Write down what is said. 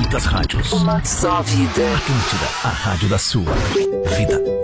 Muitas rádios. Uma só vida. Atlântida, a rádio da sua vida.